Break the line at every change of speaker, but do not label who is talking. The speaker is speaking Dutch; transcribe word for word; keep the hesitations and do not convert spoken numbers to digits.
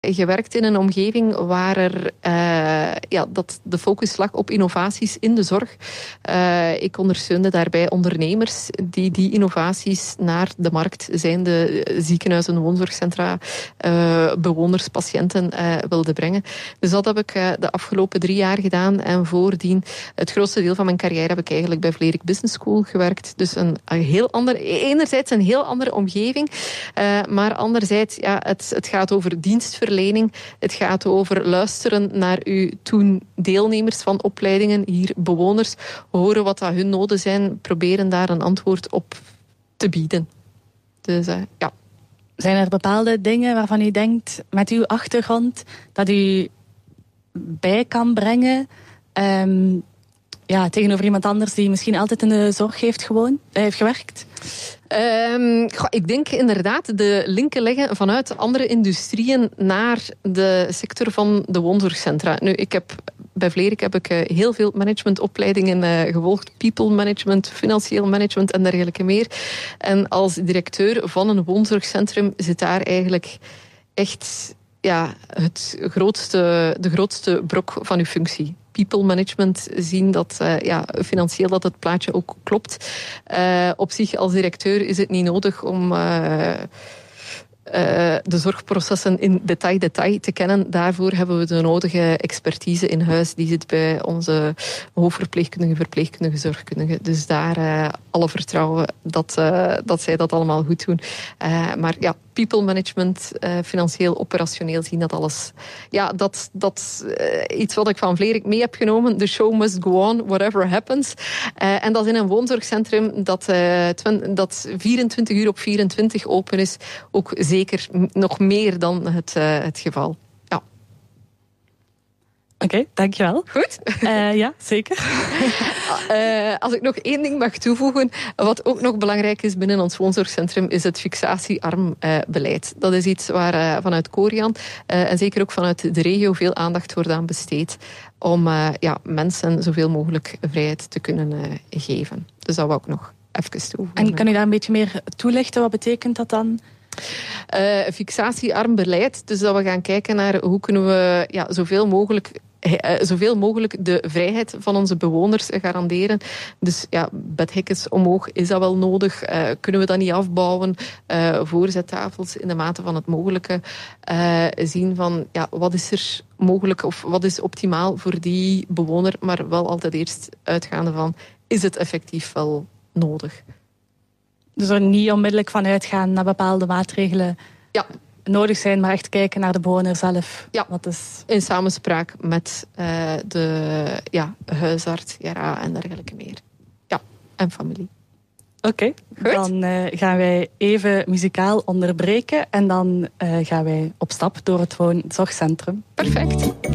gewerkt in een omgeving waar er, uh, ja, dat de focus lag op innovaties in de zorg. Uh, ik ondersteunde daarbij ondernemers die die innovaties naar de markt, zijn de ziekenhuizen, woonzorgcentra, uh, bewoners, patiënten uh, wilden brengen. Dus dat heb ik uh, de afgelopen drie jaar gedaan. En voordien, het grootste deel van mijn carrière heb ik eigenlijk bij Vlerik Business School gewerkt. Dus een, een heel ander, enerzijds een heel andere omgeving, uh, maar anderzijds, ja, het, het gaat over dienstverlening. Het gaat over luisteren naar uw toen deelnemers van opleidingen, hier bewoners, horen wat dat hun noden zijn, proberen daar een antwoord op te bieden. Dus uh, ja.
Zijn er bepaalde dingen waarvan u denkt, met uw achtergrond, dat u bij kan brengen, um, ja, tegenover iemand anders die misschien altijd in de zorg heeft, gewoon, heeft gewerkt?
Um, ik denk inderdaad de linken leggen vanuit andere industrieën naar de sector van de woonzorgcentra. Nu, ik heb bij Vlerik heb ik uh, heel veel managementopleidingen uh, gevolgd. People management, financieel management en dergelijke meer. En als directeur van een woonzorgcentrum zit daar eigenlijk echt, ja, het grootste, de grootste brok van uw functie. People management, zien dat uh, ja, financieel dat het plaatje ook klopt. Uh, op zich als directeur is het niet nodig om uh, Uh, de zorgprocessen in detail, detail te kennen. Daarvoor hebben we de nodige expertise in huis. Die zit bij onze hoofdverpleegkundige, verpleegkundige, zorgkundige. Dus daar uh, alle vertrouwen dat, uh, dat zij dat allemaal goed doen. Uh, maar ja, people management, uh, financieel, operationeel zien dat alles. Ja, dat, dat uh, iets wat ik van Vlerik mee heb genomen. The show must go on, whatever happens. Uh, en dat in een woonzorgcentrum dat, uh, twen- dat vierentwintig uur op vierentwintig open is, ook zeker nog meer dan het, uh, het geval. Ja.
Oké, okay, dankjewel.
Goed?
Uh, ja, zeker.
uh, als ik nog één ding mag toevoegen, wat ook nog belangrijk is binnen ons woonzorgcentrum, is het fixatiearm uh, beleid. Dat is iets waar uh, vanuit Korian uh, en zeker ook vanuit de regio veel aandacht wordt aan besteed om uh, ja, mensen zoveel mogelijk vrijheid te kunnen uh, geven. Dus dat wou ik nog even toevoegen.
En kan u daar een beetje meer toelichten? Wat betekent dat dan?
Uh, fixatiearm beleid. Dus dat we gaan kijken naar hoe kunnen we ja, zoveel mogelijk uh, zoveel mogelijk de vrijheid van onze bewoners garanderen. Dus ja, bedhekkens omhoog, is dat wel nodig? Uh, kunnen we dat niet afbouwen? Uh, voorzettafels in de mate van het mogelijke. Uh, zien van ja, wat is er mogelijk of wat is optimaal voor die bewoner, maar wel altijd eerst uitgaande van, is het effectief wel nodig?
Dus er niet onmiddellijk van uitgaan naar bepaalde maatregelen
ja.
nodig zijn, maar echt kijken naar de bewoner zelf.
Ja,
wat is...
in samenspraak met uh, de ja, huisarts, J R A en dergelijke meer. Ja, en familie.
Oké, okay. Dan uh, gaan wij even muzikaal onderbreken en dan uh, gaan wij op stap door het woonzorgcentrum.
Perfect.